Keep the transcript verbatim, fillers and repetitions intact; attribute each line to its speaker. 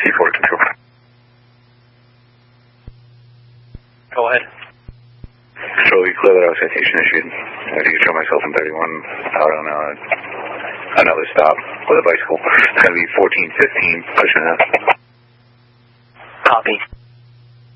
Speaker 1: C four control.
Speaker 2: Go ahead.
Speaker 1: Control, you clear that out, citation issued. I have to control myself in thirty-one out on uh, another stop with a bicycle. It's going to be fourteen fifteen, pushing out.
Speaker 2: Copy.